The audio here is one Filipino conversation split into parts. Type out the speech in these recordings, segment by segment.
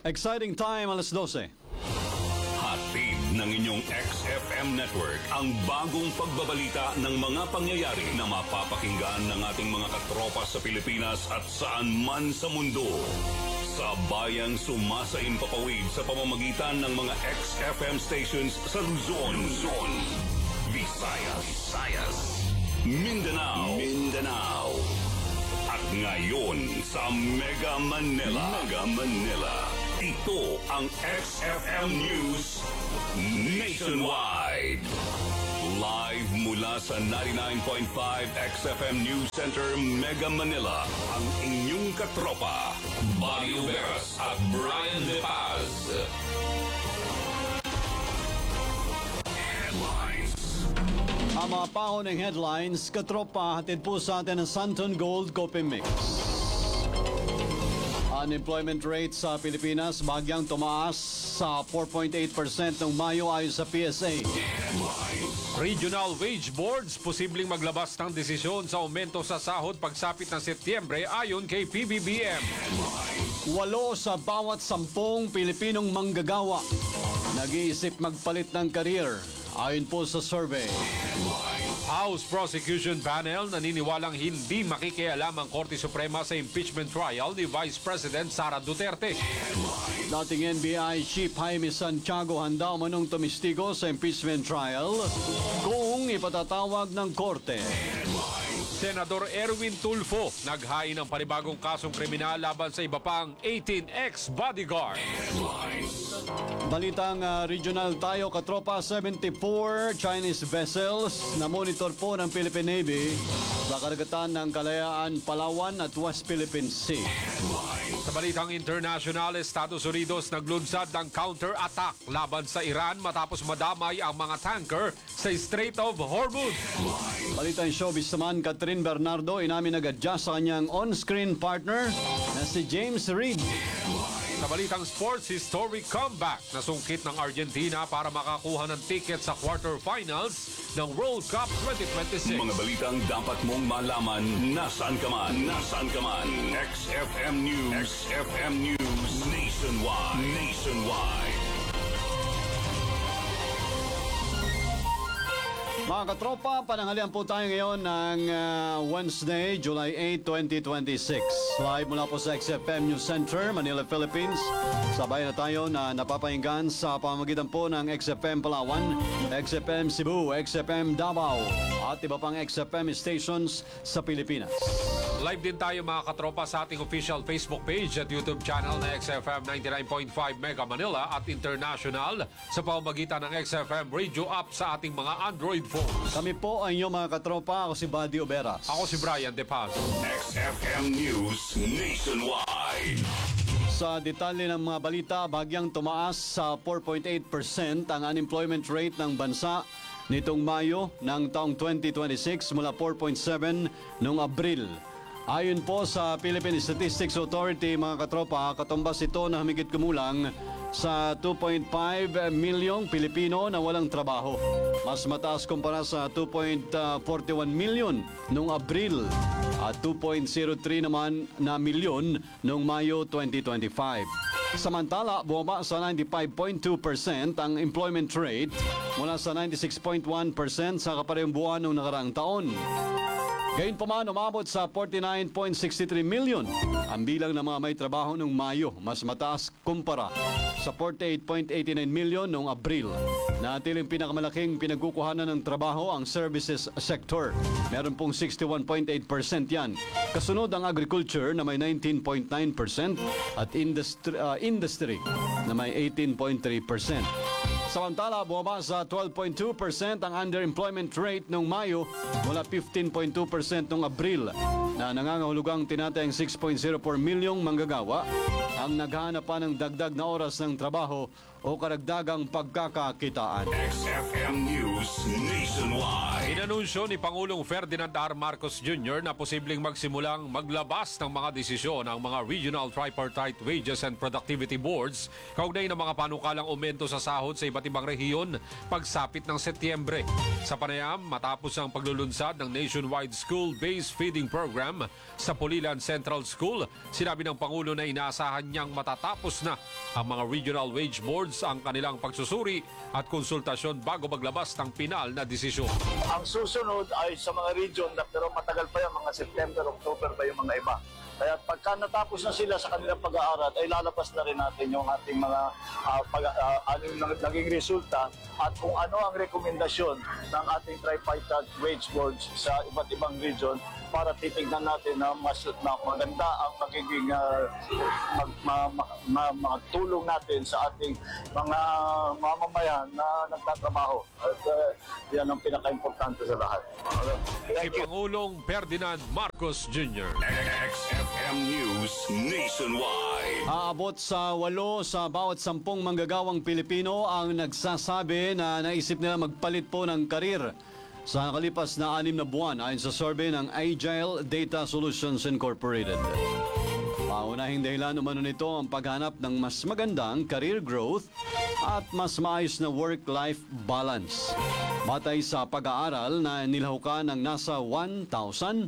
Exciting time, alas 12. Hatid ng inyong XFM Network ang bagong pagbabalita ng mga pangyayari na mapapakinggan ng ating mga katropa sa Pilipinas at saan man sa mundo. Sa bayang sumasain papawid sa pamamagitan ng mga XFM stations sa Luzon, Visayas, Mindanao, at ngayon sa Mega Manila. Ito ang XFM News Nationwide. Live mula sa 99.5 XFM News Center, Mega Manila, ang inyong katropa, Bobby Uberas at Brian De Paz. Headlines. Ang mga paunang headlines, katropa, hatid po sa atin ng Santon Gold Coffee Mix. Unemployment rate sa Pilipinas bagyang tumaas sa 4.8% noong Mayo ayon sa PSA. Regional Wage Boards posibleng maglabas ng desisyon sa aumento sa sahod pagsapit ng Setyembre ayon kay PBBM. 8 sa bawat 10 Pilipinong manggagawa nag-iisip magpalit ng career ayon po sa survey. House Prosecution Panel naniniwalang hindi makikialam ang Korte Suprema sa impeachment trial ni Vice President Sara Duterte. Dating NBI Chief Jaime Santiago handa umanong tumistigo sa impeachment trial kung ipatatawag ng korte. Senador Erwin Tulfo naghain ng panibagong kasong kriminal laban sa iba pang 18 ex-bodyguard. Balitang regional tayo, katropa, 74 Chinese vessels na monitor po ng Philippine Navy sa karagatan ng Kalayaan, Palawan at West Philippine Sea. Sa balitang international, Estados Unidos naglunsad ng counter-attack laban sa Iran matapos madamay ang mga tanker sa Strait of Hormuz. Balitang showbiz naman, Catherine Bernardo inamin nag-adjust sa kanyang on-screen partner na si James Reid. Sa balitang sports, historic comeback na sungkit ng Argentina para makakuha ng ticket sa quarterfinals ng World Cup 2026. Mga balitang dapat mong malaman nasaan ka man. XFM News Nationwide. Mga katropa, pananghalian po tayo ngayon ng Wednesday, July 8, 2026. Live mula po sa XFM News Center, Manila, Philippines. Sabay na tayo na napapahinggan sa pamamagitan po ng XFM Palawan, XFM Cebu, XFM Davao, at iba pang XFM stations sa Pilipinas. Live din tayo mga katropa sa ating official Facebook page at YouTube channel na XFM 99.5 Mega Manila at international sa pamamagitan ng XFM Radio app sa ating mga Android phones. Kami po ang inyong mga katropa. Ako si Bobby Uberas. Ako si Brian De Paz. XFM News Nationwide. Sa detalye ng mga balita, bagyang tumaas sa 4.8% ang unemployment rate ng bansa nitong Mayo ng taong 2026 mula 4.7 noong Abril. Ayon po sa Philippine Statistics Authority, mga katropa, katumbas ito na humigit kumulang sa 2.5 milyong Pilipino na walang trabaho. Mas mataas kumpara sa 2.41 milyon noong Abril at 2.03 naman na milyon noong Mayo 2025. Samantala, bumaba sa 95.2% ang employment rate mula sa 96.1% sa kaparehong buwan noong nakaraang taon. Gayunpaman, umabot sa 49.63 million ang bilang ng mga may trabaho noong Mayo, mas mataas kumpara sa 48.89 million noong Abril. Natiling pinakamalaking pinagkukuhanan ng trabaho ang services sector. Meron pong 61.8% yan. Kasunod ang agriculture na may 19.9% at industry na may 18.3%. Samantala, bumaba sa 12.2% ang underemployment rate noong Mayo mula 15.2% noong Abril na nangangahulugang tinatayang 6.04 milyong manggagawa ang naghahanap pa ng dagdag na oras ng trabaho o karagdagang pagkakakitaan. XFM News Nationwide. Inanunsyo ni Pangulong Ferdinand R. Marcos Jr. na posibleng magsimulang maglabas ng mga desisyon ang mga Regional Tripartite Wages and Productivity Boards kaugnay ng mga panukalang aumento sa sahod sa iba't ibang rehiyon pagsapit ng Setyembre. Sa panayam, matapos ang paglulunsad ng nationwide school-based feeding program sa Pulilan Central School, sinabi ng Pangulo na inaasahan niyang matatapos na ang mga regional wage boards ang kanilang pagsusuri at konsultasyon bago maglabas ng pinal na desisyon. Ang susunod ay sa mga region na pero matagal pa yan, mga September, October pa yung mga iba. Kaya pagka natapos na sila sa kanilang pag-aaral, ay lalabas na rin natin yung ating mga ano yung naging resulta at kung ano ang rekomendasyon ng ating tripartite wage boards sa iba't ibang region para titignan natin na mas maganda ang magiging tulong natin sa ating mga mamamayan na nagtatrabaho. At yan ang pinaka-importante sa lahat. Si Thank you. Pangulong Ferdinand Marcos Jr. XFM News Nationwide. Aabot sa 8 sa bawat 10 manggagawang Pilipino ang nagsasabi na naisip nila magpalit po ng karir sa nakalipas na 6 na buwan ayon sa survey ng Agile Data Solutions Incorporated. Paunahing dahilan umano nito ang paghanap ng mas magandang career growth at mas maayos na work-life balance. Batay sa pag-aaral na nilahukan ng nasa 1,111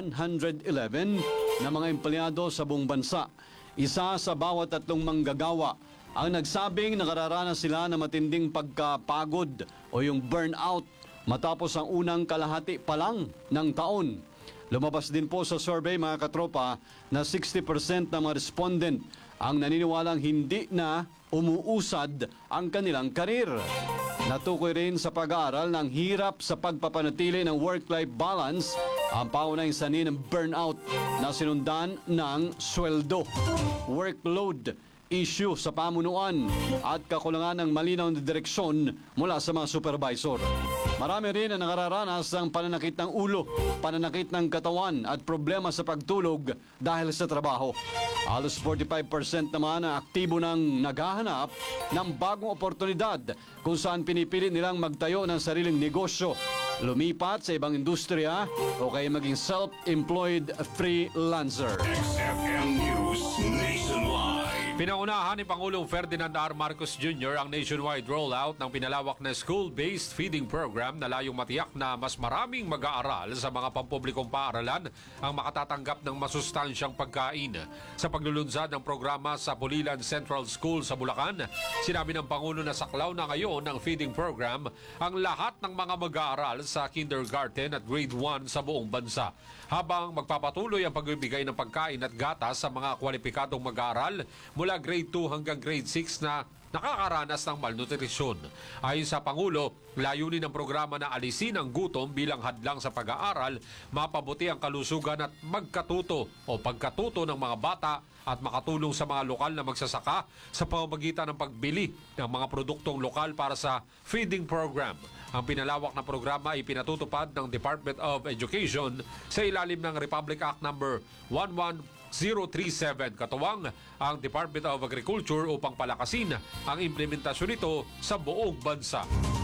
na mga empleyado sa buong bansa, isa sa bawat 3 manggagawa ang nagsabing nakararanas sila ng matinding pagkapagod o yung burnout matapos ang unang kalahati pa lang ng taon. Lumabas din po sa survey mga katropa na 60% ng mga respondent ang naniniwalang hindi na umuusad ang kanilang karir. Natukoy rin sa pag-aaral ng hirap sa pagpapanatili ng work-life balance ang paunahing sanhi ng burnout na sinundan ng sweldo, workload, issue sa pamunuan at kakulangan ng malinaw na direksyon mula sa mga supervisor. Marami rin ang nakararanas ng pananakit ng ulo, pananakit ng katawan at problema sa pagtulog dahil sa trabaho. Halos 45% naman ang aktibo ng naghahanap ng bagong oportunidad kung saan pinipili nilang magtayo ng sariling negosyo, lumipat sa ibang industriya o kaya maging self-employed freelancer. XFM News Nationwide. Pinaunahan ni Pangulong Ferdinand R. Marcos Jr. ang nationwide rollout ng pinalawak na school-based feeding program na layong matiyak na mas maraming mag-aaral sa mga pampublikong paaralan ang makatatanggap ng masustansyang pagkain. Sa paglulunsad ng programa sa Pulilan Central School sa Bulacan, sinabi ng Pangulo na saklaw na ngayon ng feeding program ang lahat ng mga mag-aaral sa kindergarten at grade 1 sa buong bansa. Habang magpapatuloy ang pagbibigay ng pagkain at gatas sa mga kwalipikadong mag-aaral mula grade 2 hanggang grade 6 na nakakaranas ng malnutrisyon. Ayon sa Pangulo, layunin ng programa na alisin ang gutom bilang hadlang sa pag-aaral, mapabuti ang kalusugan at magkatuto o pagkatuto ng mga bata at makatulong sa mga lokal na magsasaka sa pamamagitan ng pagbili ng mga produktong lokal para sa feeding program. Ang pinalawak na programa ay pinatutupad ng Department of Education sa ilalim ng Republic Act No. 11037 katuwang ang Department of Agriculture upang palakasin ang implementasyon nito sa buong bansa.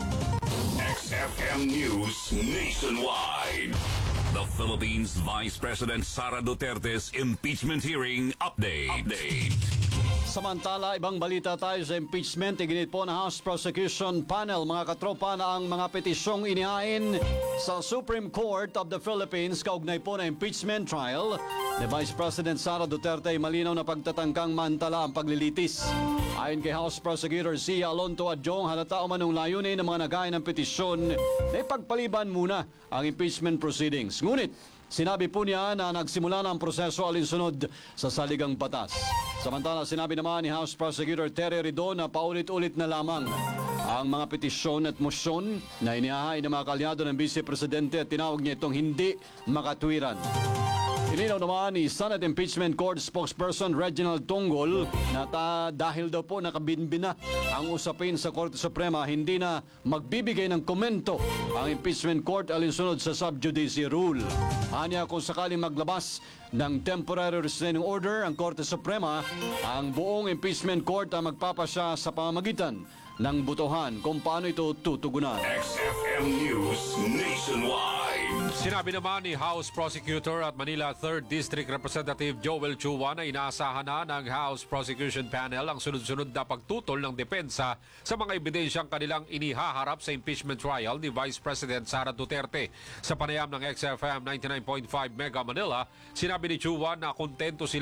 XFM News Nationwide. The Philippines Vice President Sara Duterte's impeachment hearing update. Samantala, ibang balita tayo sa impeachment. Iginit po ng House Prosecution Panel, mga katropa, na ang mga petisyong inihain sa Supreme Court of the Philippines kaugnay po na impeachment trial ni Vice President Sara Duterte ay malinaw na pagtatangkang mantala ang paglilitis. Ayon kay House Prosecutor Sia Alonto Adjong, halata umanong layunin ng mga naghain ng petisyon na ipagpaliban muna ang impeachment proceedings. Ngunit, sinabi po niya na nagsimula na ang proseso alinsunod sa saligang batas. Samantala, sinabi naman ni House Prosecutor Terry Ridon na paulit-ulit na lamang ang mga petisyon at mosyon na inihahain ng mga kalyado ng Vice Presidente at tinawag niya itong hindi makatwiran. Ilinaw naman ni Senate Impeachment Court spokesperson Reginald Tonggol na dahil daw po nakabinbina ang usapin sa Korte Suprema, hindi na magbibigay ng komento ang Impeachment Court alinsunod sa sub judice rule. Anya kung sakaling maglabas ng temporary restraining order ang Korte Suprema, ang buong Impeachment Court ang magpapasya sa pamamagitan ng butuhan kung paano ito tutugunan. XFM News Nationwide. Sinabi naman ni House Prosecutor at Manila 3rd District Representative Joel Chua na inaasahan na ng House Prosecution Panel ang sunod-sunod na pagtutol ng depensa sa mga ebidensyang kanilang inihaharap sa impeachment trial ni Vice President Sara Duterte. Sa panayam ng XFM 99.5 Mega Manila, sinabi ni Chua na kontento sila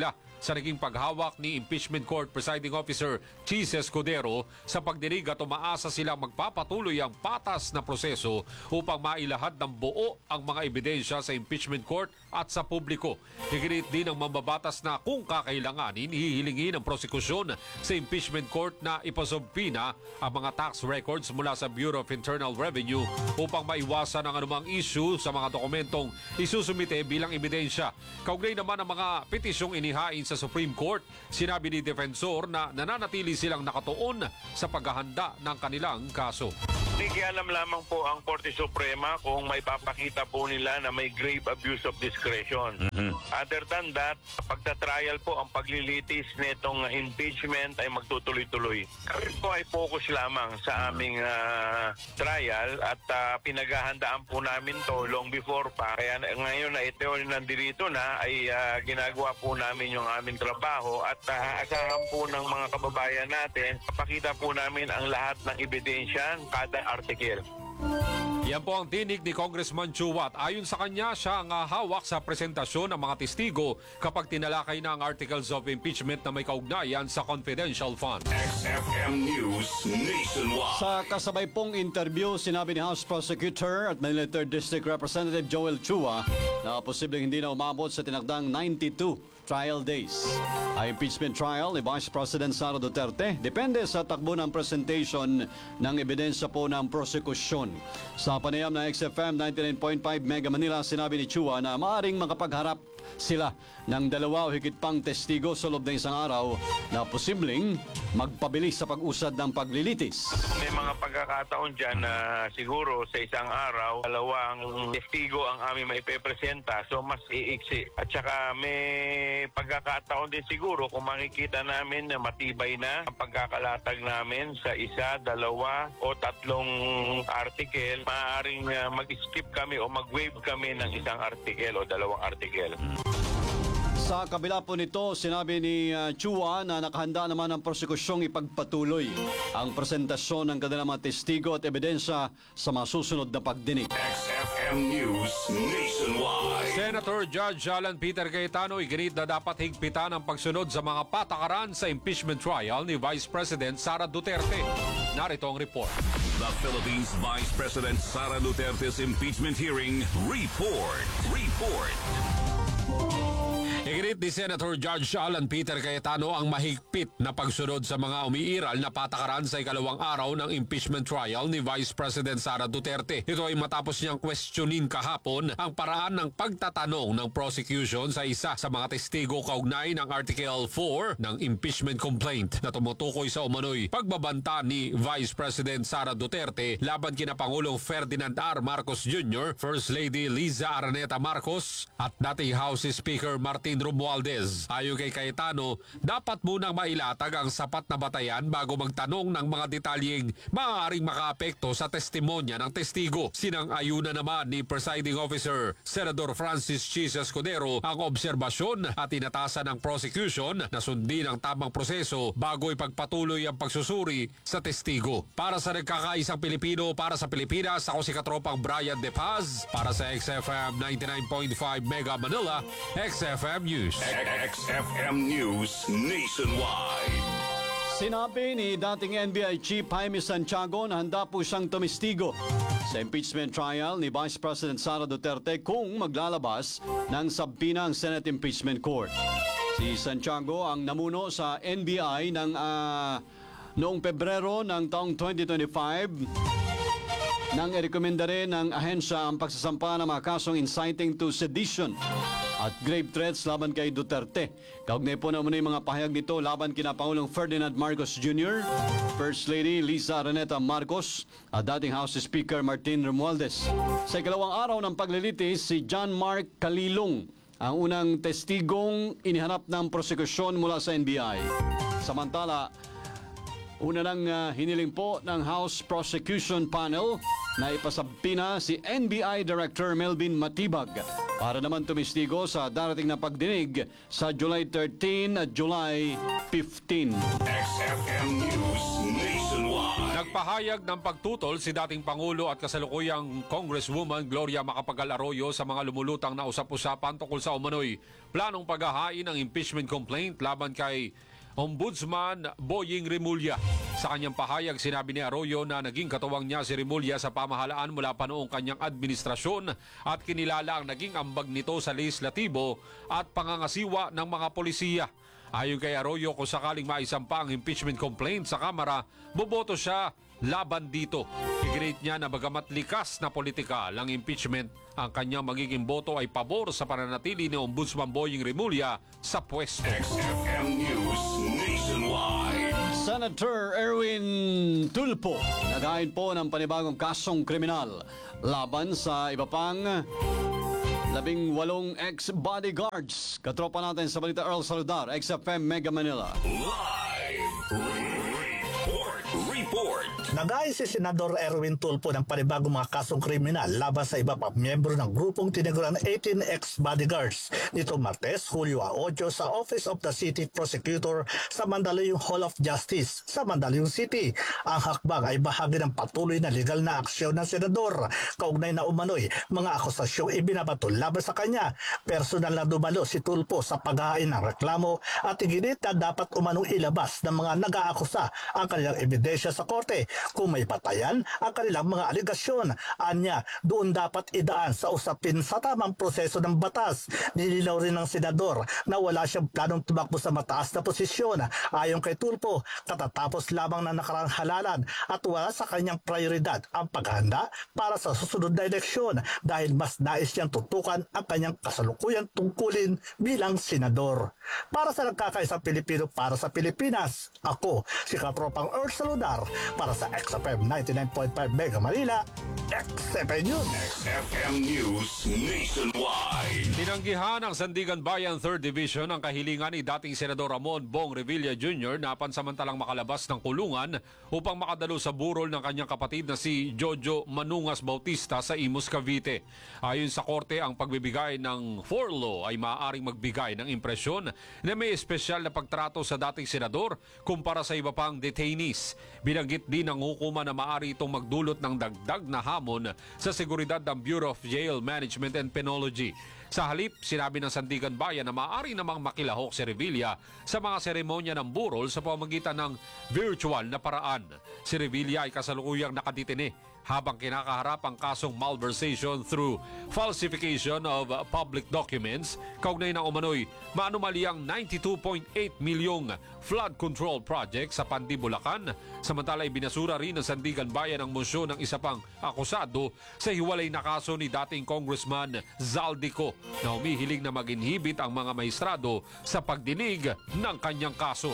sa naging paghawak ni Impeachment Court Presiding Officer Chis Escudero sa pagdinig at umaasa silang magpapatuloy ang patas na proseso upang mailahad ng buo ang mga ebidensya sa Impeachment Court at sa publiko. Higit din ang mambabatas na kung kakailanganin, hihilingin ng prosekusyon sa Impeachment Court na ipasubpina ang mga tax records mula sa Bureau of Internal Revenue upang maiwasan ang anumang issue sa mga dokumentong isusumite bilang ebidensya. Kaugnay naman ang mga petisyong inihain sa Supreme Court, sinabi ni Defensor na nananatili silang nakatuon sa paghahanda ng kanilang kaso. Nakikialam lamang po ang Korte Suprema kung may papakita po nila na may grave abuse of discretion. Other than that, pagtatrial po ang paglilitis nitong impeachment ay magtutuloy-tuloy. Kami po ay focus lamang sa aming trial at pinaghahandaan po namin to long before pa. Kaya ngayon na ito nandito na ay ginagawa po namin yung aming trabaho at asahan po ng mga kababayan natin, papakita po namin ang lahat ng ebidensya, kada article. Yan po ang tinig ni Congressman Chuat. Ayon sa kanya, siya ang hawak sa presentasyon ng mga testigo kapag tinalakay na ang articles of impeachment na may kaugnayan sa confidential fund. XFM News Nationwide. Sa kasabay pong interview, sinabi ni House Prosecutor at Manila 3rd District Representative Joel Chua na posibleng hindi na umabot sa tinakdang 92 trial days. Ang impeachment trial ni Vice President Sara Duterte depende sa takbo ng presentation ng ebidensya po ng prosekusyon. Sa panayam na XFM 99.5 Mega Manila, sinabi ni Chua na maaring makapagharap sila ng 2 o higit pang testigo sa loob ng isang araw na posibleng magpabilis sa pag-usad ng paglilitis. May mga pagkakataon dyan na siguro sa isang araw, 2 testigo ang aming maipepresenta, so mas iiksi. At saka may pagkakataon din siguro kung makikita namin na matibay na ang pagkakalatag namin sa 1, 2 o 3 article, maaaring mag-skip kami o mag-waive kami ng 1 article o 2 article. Sa kabila po nito, sinabi ni Chua na nakahanda naman ang prosekusyong ipagpatuloy ang presentasyon ng kanilang mga testigo at ebidensya sa masusunod na pagdinig. XFM News Nationwide. Senator Judge Alan Peter Cayetano iginit na dapat higpitan ang pagsunod sa mga patakaran sa impeachment trial ni Vice President Sara Duterte. Narito ang report. The Philippines Vice President Sara Duterte's impeachment hearing report. Iginit ni Senator Judge Alan Peter Cayetano ang mahigpit na pagsunod sa mga umiiral na patakaran sa ikalawang araw ng impeachment trial ni Vice President Sara Duterte. Ito ay matapos niyang questionin kahapon ang paraan ng pagtatanong ng prosecution sa isa sa mga testigo kaugnay ng Article 4 ng impeachment complaint na tumutukoy sa umano'y pagbabanta ni Vice President Sara Duterte laban kina Pangulong Ferdinand R. Marcos Jr., First Lady Liza Araneta Marcos at dating House Speaker Martin Romualdez. Ayon kay Cayetano, dapat munang mailatag ang sapat na batayan bago magtanong ng mga detalyeng maaaring makaapekto sa testimonya ng testigo. Sinang-ayuna naman ni Presiding Officer Senador Francis Chis Escudero ang obserbasyon at inatasan ng prosecution na sundin ang tamang proseso bago ipagpatuloy ang pagsusuri sa testigo. Para sa nagkakaisang Pilipino, para sa Pilipinas, ako si Katropang Brian De Paz para sa XFM 99.5 Mega Manila, XFM News. XFM News Nationwide. Sinabi ni dating NBI Chief Jaime Santiago na handa po siyang tumistigo sa impeachment trial ni Vice President Sara Duterte kung maglalabas ng sabpina ang Senate Impeachment Court. Si Santiago ang namuno sa NBI noong Pebrero ng taong 2025 nang irekomenda rin ng ahensya ang pagsasampa ng mga kasong inciting to sedition at grave threats laban kay Duterte. Kaugnay po naman yung mga pahayag nito laban kina Pangulong Ferdinand Marcos Jr., First Lady Liza Araneta Marcos at dating House Speaker Martin Romualdez. Sa ikalawang araw ng paglilitis, si John Mark Calilong ang unang testigong inihanap ng prosekusyon mula sa NBI. Samantala, una nang hiniling po ng House Prosecution Panel na ipasabpina si NBI Director Melvin Matibag para naman tumistigo sa darating na pagdinig sa July 13 at July 15. XFM News Nationwide. Nagpahayag ng pagtutol si dating Pangulo at kasalukuyang Congresswoman Gloria Macapagal Arroyo sa mga lumulutang na usap-usapan tungkol sa umano'y planong paghahain ng impeachment complaint laban kay Ombudsman Boying Rimulya. Sa kanyang pahayag, sinabi ni Arroyo na naging katuwang niya si Rimulya sa pamahalaan mula pa noong kanyang administrasyon at kinilala ang naging ambag nito sa legislatibo at pangangasiwa ng mga polisiya. Ayon kay Arroyo, kung sakaling maisampa ang impeachment complaint sa Kamara, boboto siya laban dito. Iginit niya na bagamat likas na politika lang impeachment, ang kanyang magiging boto ay pabor sa pananatili ni Ombudsman Boying Rimulya sa pwesto. XFM News Nationwide. Senator Erwin Tulfo naghain po ng panibagong kasong kriminal laban sa iba pang 18 ex-bodyguards. Katropa natin sa balita, Earl Saludar, XFM Mega Manila. Live report. Naghain si Senador Erwin Tulfo ng panibagong mga kasong kriminal laban sa iba pa miyembro ng grupong tiniguran 18 ex-bodyguards nito Martes, Hulyo 8 sa Office of the City Prosecutor sa Mandaluyong Hall of Justice sa Mandaluyong City. Ang hakbang ay bahagi ng patuloy na legal na aksyon ng senador kaugnay na umano'y mga akusasyong ibinabato laban sa kanya. Personal na dumalo si Tulfo sa paghahain ng reklamo at iginit na dapat umanong ilabas ng mga nag-aakusa ang kanilang ebidensya sa korte. Kung may patayan ang kanilang mga aligasyon, anya, doon dapat idaan sa usapin sa tamang proseso ng batas. Nililaw rin ng senador na wala siyang planong tumakbo sa mataas na posisyon. Ayon kay Tulfo, katatapos lamang ng nakarang halalan at wala sa kanyang prioridad ang paghanda para sa susunod na eleksyon dahil mas nais niyang tutukan ang kanyang kasalukuyang tungkulin bilang senador. Para sa nagkakaisang Pilipino para sa Pilipinas, ako si Katropang Earl Saludar para sa XFM 99.5 Mega Manila, XFM News. XFM News Nationwide. Tinanggihan ng Sandigan Bayan 3rd Division ang kahilingan ni dating Senador Ramon Bong Revilla Jr. na pansamantalang makalabas ng kulungan upang makadalo sa burol ng kanyang kapatid na si Jojo Manungas Bautista sa Imus, Cavite. Ayon sa korte, ang pagbibigay ng furlough ay maaaring magbigay ng impresyon na may espesyal na pagtrato sa dating senador kumpara sa iba pang detainees. Binanggit din ng hukuman na maaari itong magdulot ng dagdag na hamon sa seguridad ng Bureau of Jail Management and Penology. Sa halip, sinabi ng Sandigan Bayan na maaari namang makilahok si Revilla sa mga seremonya ng burol sa pamamagitan ng virtual na paraan. Si Revilla ay kasalukuyang nakadetine habang kinakaharap ang kasong malversation through falsification of public documents kaugnay ng umano'y maanumalyang 92.8 milyong flood control project sa Pandi, Bulacan. Samantala, binasura rin ng Sandigan Bayan ang monsyon ng isa pang akusado sa hiwalay na kaso ni dating Congressman Zaldico na humihiling na mag-inhibit ang mga maestrado sa pagdinig ng kanyang kaso.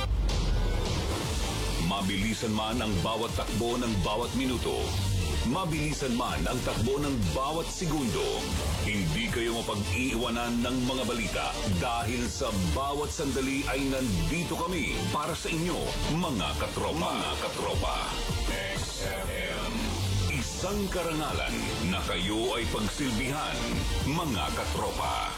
Mabilisan man ang bawat takbo ng bawat minuto, mabilisan man ang takbo ng bawat segundo, hindi kayo mapag-iiwanan ng mga balita dahil sa bawat sandali ay nandito kami para sa inyo, mga katropa. Mga katropa. XFM. Isang karangalan na kayo ay pagsilbihan, mga katropa.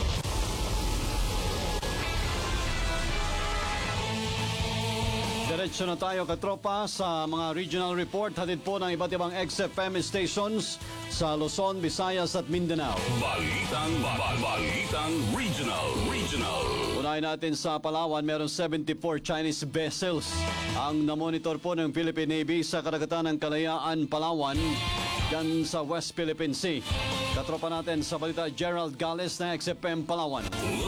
Diretso na tayo, katropa, sa mga regional report. Hatid po ng iba't ibang XFM stations sa Luzon, Visayas at Mindanao. Balitang regional. Unahin natin sa Palawan, meron 74 Chinese vessels ang namonitor po ng Philippine Navy sa karagatan ng Kalayaan, Palawan, dyan sa West Philippine Sea. Katropa natin sa balita, Gerald Gales na XFM Palawan.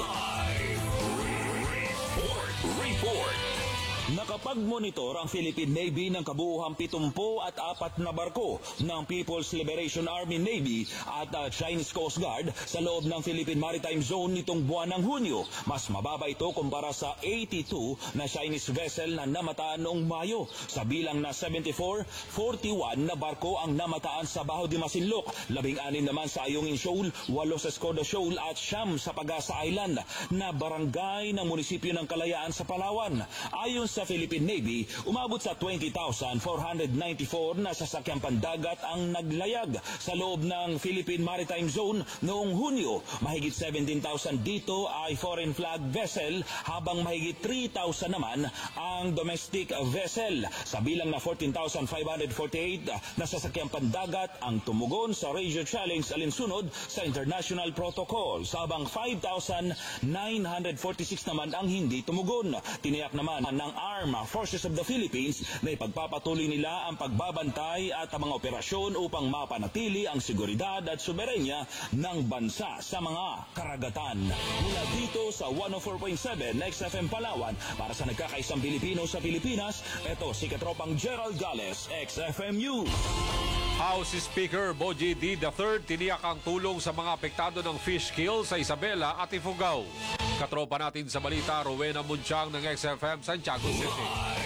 Report. Nakapag-monitor ang Philippine Navy ng kabuuhang 74 na barko ng People's Liberation Army Navy at Chinese Coast Guard sa loob ng Philippine Maritime Zone nitong buwan ng Hunyo. Mas mababa ito kumpara sa 82 na Chinese vessel na namataan noong Mayo. Sa bilang na 74, 41 na barko ang namataan sa Baho de Masinloc, 16 naman sa Ayungin Shoal, 8 sa Escoda Shoal at 9 sa Pagasa Island na barangay ng munisipyo ng Kalayaan sa Palawan. Ayon Sa Philippine Navy, umabot sa 20,494 na sasakyang pandagat ang naglayag sa loob ng Philippine Maritime Zone noong Hunyo. Mahigit 17,000 dito ay foreign flag vessel habang mahigit 3,000 naman ang domestic vessel. Sa bilang na 14,548 na sasakyang pandagat ang tumugon sa Radio Challenge alinsunod sa international protocols habang 5,946 naman ang hindi tumugon. Tiniyak naman ng Armed Forces of the Philippines na ipagpapatuloy nila ang pagbabantay at ang mga operasyon upang mapanatili ang seguridad at soberenya ng bansa sa mga karagatan. Mula dito sa 104.7 XFM Palawan, para sa nagkakaisang Pilipino sa Pilipinas, ito si Katropang Gerald Gales, XFM News. House Speaker Boji D. III tiniyak ang tulong sa mga apektado ng fish kill sa Isabela at Ifugao. Katropa natin sa balita, Rowena Munchang ng XFM Santiago City.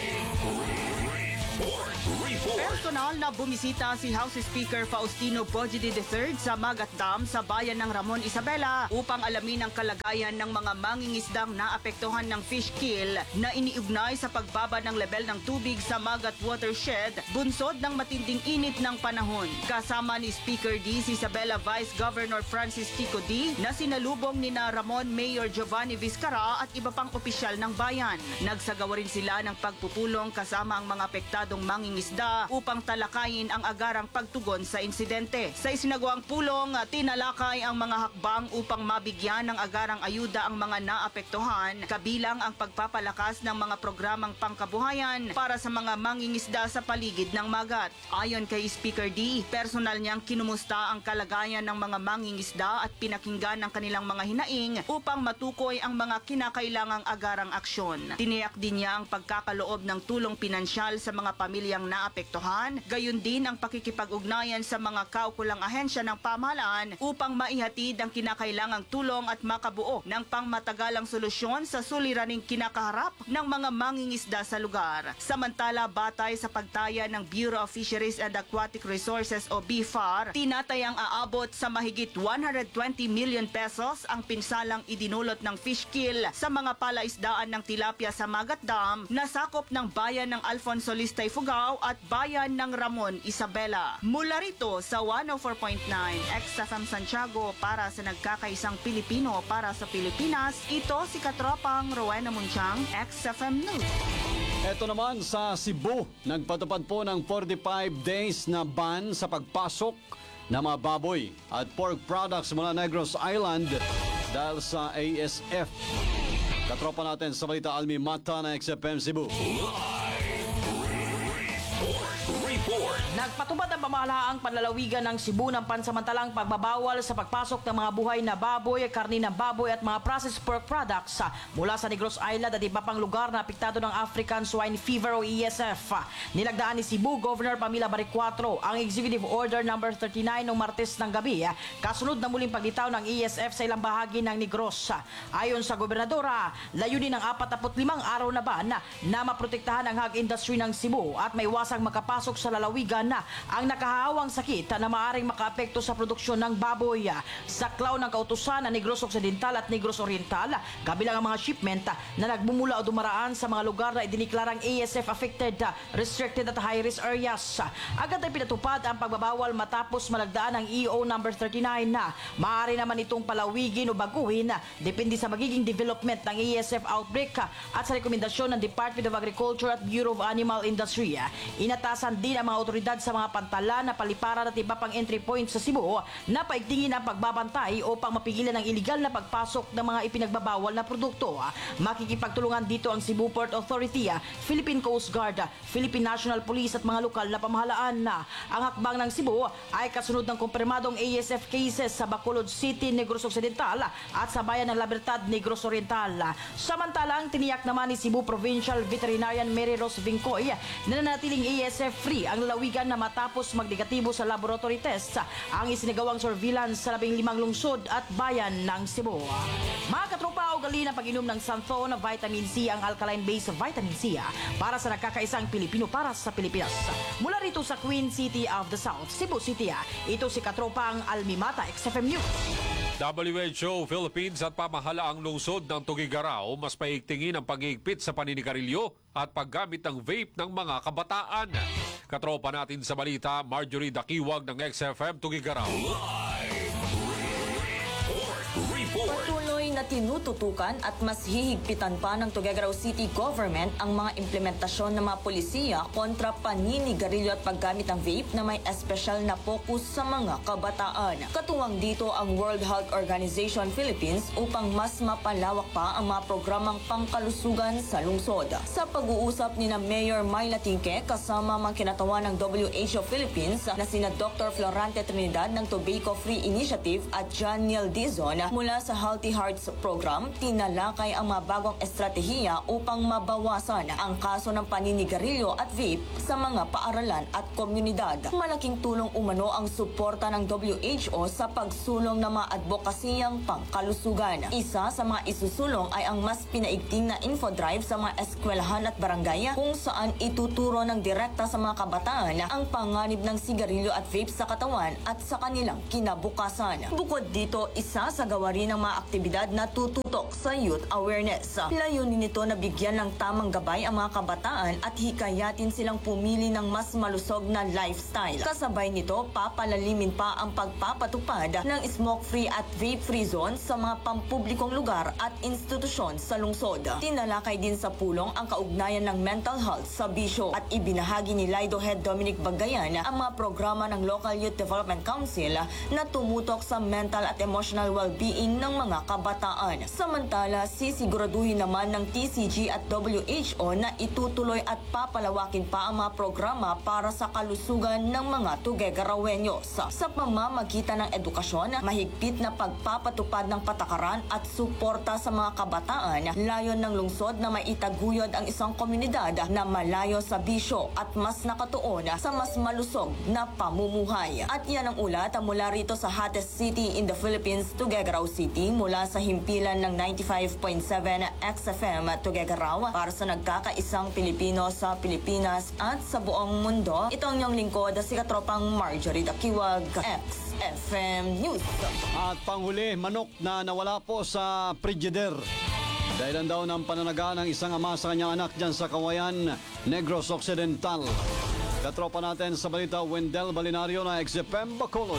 Personal na bumisita si House Speaker Faustino Boji D. III sa Magat Dam sa bayan ng Ramon, Isabela upang alamin ang kalagayan ng mga mangingisdang naapektuhan ng fish kill na iniugnay sa pagbaba ng level ng tubig sa Magat Watershed bunsod ng matinding init ng panahon. Kasama ni Speaker D si Isabela Vice Governor Francis Tico D na sinalubong ni na Ramon Mayor Giovanni Vizcara at iba pang opisyal ng bayan. Nagsagawa rin sila ng pagpupulong kasama ang mga apektadong mangingisda upang talakayin ang agarang pagtugon sa insidente. Sa isinagawang pulong, tinalakay ang mga hakbang upang mabigyan ng agarang ayuda ang mga naapektuhan, kabilang ang pagpapalakas ng mga programang pangkabuhayan para sa mga mangingisda sa paligid ng Magat. Ayon kay Speaker D, personal niyang kinumusta ang kalagayan ng mga mangingisda at pinakinggan ang kanilang mga hinaing upang matukoy ang mga kinakailangang agarang aksyon. Tiniyak din niya ang pagkakaloob ng tulong pinansyal sa mga pamilyang naapektuhan, gayon din ang pakikipag-ugnayan sa mga kaukulang ahensya ng pamahalaan upang maihatid ang kinakailangang tulong at makabuo ng pangmatagalang solusyon sa suliraning kinakaharap ng mga mangingisda sa lugar. Samantala, batay sa pagtaya ng Bureau of Fisheries and Aquatic Resources o BFAR, tinatayang aabot sa mahigit 120 million pesos ang pinsalang idinulot ng fish kill sa mga palaisdaan ng tilapia sa Magat Dam na sakop ng bayan ng Alfonso Listay, Ifugao at bayan ng Ramon, Isabela. Mula rito sa 104.9 XFM Santiago para sa nagkakaisang Pilipino para sa Pilipinas, ito si Katropang Rowena Munchang, XFM News. Ito naman sa Cebu, nagpatupad po ng 45 days na ban sa pagpasok ng mga baboy at pork products mula Negros Island dahil sa ASF. Katropa natin sa balita, Almi Mata ng XFM Cebu. Nagpatupad ang pamahalaang panlalawigan ng Cebu ng pansamantalang pagbabawal sa pagpasok ng mga buhay na baboy, karni ng baboy at mga processed pork products mula sa Negros Island at iba pang lugar na apektado ng African Swine Fever o ESF. Nilagdaan ni Cebu Governor Pamela Baricuatro ang Executive Order No. 39 noong Martes ng gabi, kasunod na muling paglitaw ng ESF sa ilang bahagi ng Negros. Ayon sa gobernadora, layunin ng 45 araw na ban na maprotektahan ang hog industry ng Cebu at maiwasang makapasok sa lalawigan na ang nakahawang sakit na maaaring makaapekto sa produksyon ng baboy. Saklaw ng kautusan ng Negros Occidental at Negros Oriental, kabilang ang mga shipment na nagmumula o dumaraan sa mga lugar na idiniklarang ASF affected, restricted at high-risk areas. Agad ay pinatupad ang pagbabawal matapos malagdaan ang EO No. 39 na maaari naman itong palawigin o baguhin depende sa magiging development ng ASF outbreak at sa rekomendasyon ng Department of Agriculture at Bureau of Animal Industry. Inatasan din ang mga otoridad sa mga pantalan na paliparan at iba pang entry points sa Cebu na paigtingin ang pagbabantay upang mapigilan ang iligal na pagpasok ng mga ipinagbabawal na produkto. Makikipagtulungan dito ang Cebu Port Authority, Philippine Coast Guard, Philippine National Police at mga lokal na pamahalaan. Ang hakbang ng Cebu ay kasunod ng kumpirmadong ASF cases sa Bacolod City, Negros Occidental at sa bayan ng La Libertad, Negros Oriental. Samantalang tiniyak naman ni Cebu Provincial Veterinarian Mary Rose Vincoy na nanatiling ASF free ang lalawigan na matapos magdegatibo sa laboratory tests ang isinagawang surveillance sa 15 lungsod at bayan ng Cebu. Mga katropa, ugali ng pag-inom ng Santhon Vitamin C ang alkaline-based vitamin C para sa nakakaisang Pilipino para sa Pilipinas. Mula rito sa Queen City of the South, Cebu City, ito si Katropang Almi Mata, XFM News. WHO Philippines at pamahalaang lungsod ng Tuguegarao mas paigtingin ang pag-iigpit sa paninigarilyo at paggamit ng vape ng mga kabataan. Katropa natin sa balita, Marjorie Dakiwag ng XFM Tuguegarao. Patuloy na tinututukan at mas hihigpitan pa ng Tuguegarao City Government ang mga implementasyon ng mga polisiya kontra paninigarilyo at paggamit ng vape na may espesyal na focus sa mga kabataan. Katuwang dito ang World Health Organization Philippines upang mas mapalawak pa ang mga programang pangkalusugan sa lungsod. Sa pag-uusap ni na Mayor Myla Tingke kasama mga kinatawan ng WHO Philippines na sina Dr. Florante Trinidad ng Tobacco Free Initiative at John Neil Dizon mula sa Healthy Hearts Program, tinalakay ang mga bagong estratehiya upang mabawasan ang kaso ng paninigarilyo at vape sa mga paaralan at komunidad. Malaking tulong umano ang suporta ng WHO sa pagsulong ng mga advokasiyang pangkalusugan. Isa sa mga isusulong ay ang mas pinaigting na infodrive sa mga eskwelahan at barangay kung saan ituturo ng direkta sa mga kabataan ang panganib ng sigarilyo at vape sa katawan at sa kanilang kinabukasan. Bukod dito, isa sa gawain ng mga aktibidad na tututok sa youth awareness. Layunin nito na bigyan ng tamang gabay ang mga kabataan at hikayatin silang pumili ng mas malusog na lifestyle. Kasabay nito, papalalimin pa ang pagpapatupad ng smoke-free at vape-free zones sa mga pampublikong lugar at institusyon sa lungsod. Tinalakay din sa pulong ang kaugnayan ng mental health sa bisyo at ibinahagi ni Lido Head Dominic Bagayan ang mga programa ng Local Youth Development Council na tumutok sa mental at emotional well-being ng mga kabataan. Samantala, sisiguraduhin naman ng TCG at WHO na itutuloy at papalawakin pa ang mga programa para sa kalusugan ng mga Tuguegarawenyos. Sa pamamagitan ng edukasyon, mahigpit na pagpapatupad ng patakaran at suporta sa mga kabataan, layon ng lungsod na maitaguyod ang isang komunidad na malayo sa bisyo at mas nakatuon sa mas malusog na pamumuhay. At yan ang ulat mula rito sa hottest city in the Philippines, Tuguegarao City, mula sa himpilan ng 95.7 XFM Tuguegarao para sa nagkakaisang Pilipino sa Pilipinas at sa buong mundo. Ito ang inyong lingkod, si Katropang Marjorie Dakiwag, XFM News. At panghuli, manok na nawala po sa Frigider. Dahilan daw ng pananaga ng isang ama sa kanyang anak dyan sa Kawayan, Negros Occidental. Katropa natin sa balita, Wendell Balinario na XFM Bacolod.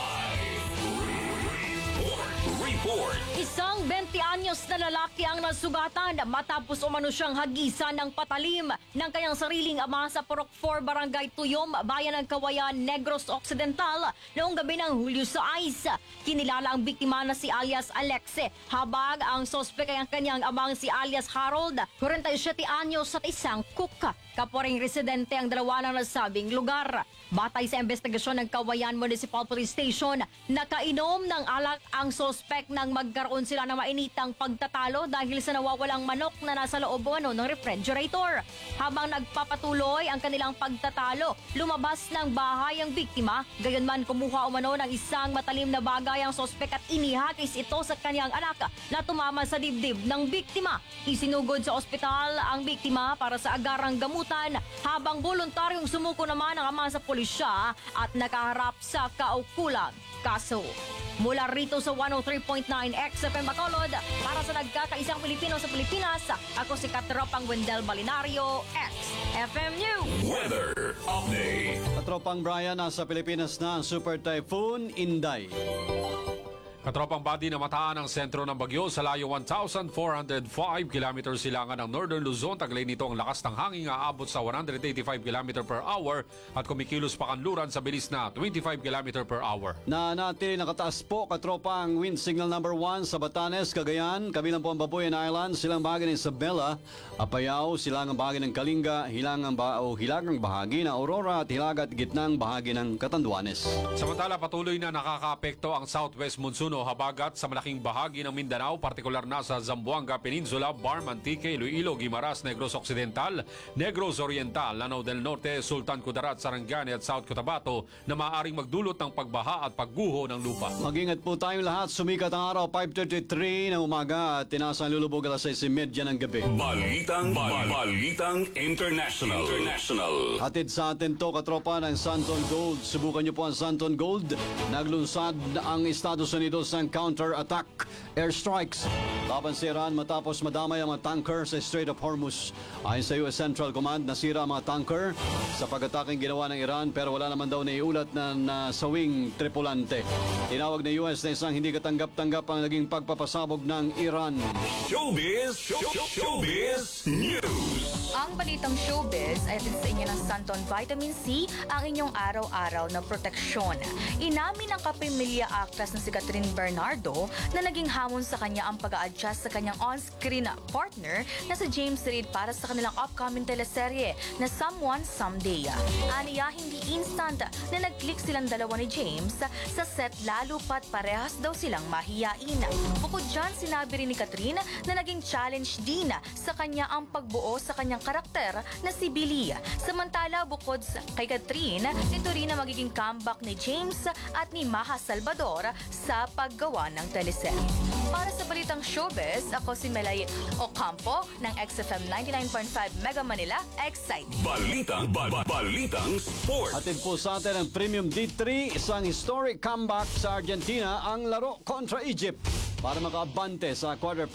Isang 20 anyos na lalaki ang nasugatan matapos umano siyang hagisan ng patalim ng kanyang sariling ama sa Purok 4 Barangay Tuyom, Bayan ng Kawayan, Negros Occidental noong gabi ng Hulyo sa Ice. Kinilala ang biktima na si alias Alexe, habang ang sospek ay ang kanyang amang si alias Harold, 47 anyos at isang cook. Kapwa ring residente ang dalawa ng nasabing lugar. Batay sa investigasyon ng Kawayan Municipal Police Station, nakainom ng alak ang sospek nang magkaroon sila ng mainitang pagtatalo dahil sa nawawalang manok na nasa loob ng refrigerator. Habang nagpapatuloy ang kanilang pagtatalo, lumabas ng bahay ang biktima. Gayunman kumuha umano ng isang matalim na bagay ang sospek at inihagis ito sa kanyang anak na tumama sa dibdib ng biktima. Isinugod sa ospital ang biktima para sa agarang gamutan, habang voluntaryong sumuko naman ang ama sa pulisya at nakaharap sa kaukulang kaso. Mula rito sa 103.9 XFM Bacolod, para sa nagkakaisang Pilipino sa Pilipinas, ako si Katropang Wendell Balinario, XFM News. Weather update. Katropang Brian, nasa Pilipinas na ang Super Typhoon Inday. Katropang body na mataan ang sentro ng bagyo sa layo 1,405 km silangan ng Northern Luzon. Taglay nito ang lakas ng hangin aabot sa 185 km per hour at kumikilos pa kanluran sa bilis na 25 km per hour. Nanatili nakataas po, katropa, ang wind signal number 1 sa Batanes, Cagayan, kabilang po ang Babuyan Island, silang bahagi ng Isabela, Apayao, silangang bahagi ng Kalinga, hilagang bahagi ng Aurora at hilaga at gitnang bahagi ng Catanduanes. Samantala, patuloy na nakakaapekto ang southwest monsoon o habagat sa malaking bahagi ng Mindanao, partikular na sa Zamboanga Peninsula, Barm, Antique, Iloilo, Guimaras, Negros Occidental, Negros Oriental, Lanao del Norte, Sultan Kudarat, Sarangani at South Cotabato na maaaring magdulot ng pagbaha at pagguho ng lupa. Mag-ingat po tayong lahat. Sumikat ang araw, 5:33 ng umaga at tinasa ang lulubog alas 6:30 ng gabi. Balitang International. Hatid sa atin to, katropa, ng Santon Gold. Subukan niyo po ang Santon Gold. Naglunsad ang Estados Unidos kilos ng counter-attack airstrikes laban sa Iran matapos madamay ang mga tanker sa Strait of Hormuz. Ayon sa US Central Command, nasira ang mga tanker sa pag-ataking ginawa ng Iran pero wala naman daw naiulat na nasawing tripulante. Tinawag ng US na isang hindi katanggap-tanggap ang naging pagpapasabog ng Iran. Showbiz News. Ang balitang showbiz ay atin sa inyo ng Santon Vitamin C, ang inyong araw-araw na proteksyon. Inamin ng kapamilya actress na si Catherine Bernardo na naging hamon sa kanya ang pag-a-adjust sa kanyang on-screen partner na si James Reid para sa kanilang upcoming teleserye na Someone Someday. Aniya, hindi instant na nag-click silang dalawa ni James sa set lalo pat parehas daw silang mahiyain. Bukod dyan, sinabi rin ni Catherine na naging challenge din sa kanya ang pagbuo sa kanyang karakter na si Billy. Samantala, bukod kay Catherine, ito rin ang magiging comeback ni James at ni Maha Salvador sa paggawa ng teleserye. Para sa balitang showbiz, ako si Melay Ocampo ng XFM 99.5 Mega Manila, Excited. Balitang Sports. Atid po sa atin ang Premium D3, isang historic comeback sa Argentina ang laro kontra Egypt para makaabante sa quarter